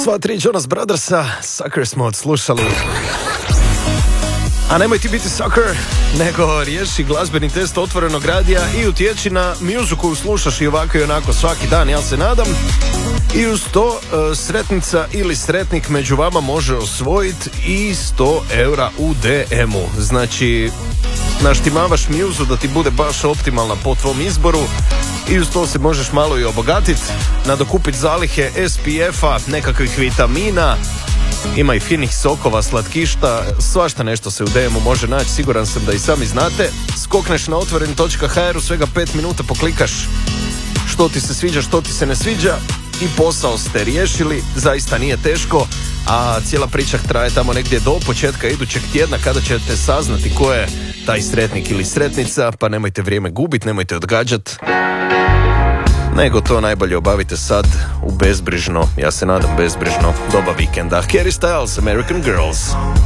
Sva tri Jonas Brothersa, Sucker smo odslušali. A nemoj ti biti sucker, nego riješi glazbeni test Otvorenog radija i utječi na muziku koju slušaš i ovako i onako svaki dan, ja se nadam. I uz to sretnica ili sretnik među vama može osvojiti i 100 eura u DM-u. Znači, naštimavaš muzu da ti bude baš optimalna po tvom izboru i uz to se možeš malo i obogatiti, nadokupiti zalihe SPF-a, nekakvih vitamina, ima i finih sokova, slatkišta, svašta nešto se u DM-u može naći, siguran sam da i sami znate. Skokneš na otvoren.hr, u svega 5 minuta poklikaš što ti se sviđa, što ti se ne sviđa i posao ste riješili, zaista nije teško, a cijela priča traje tamo negdje do početka idućeg tjedna kada ćete saznati ko je taj sretnik ili sretnica, pa nemojte vrijeme gubiti, nemojte odgađati, nego to najbolje obavite sad u bezbrižno, ja se nadam bezbrižno, doba vikenda. Harry Styles, American Girls.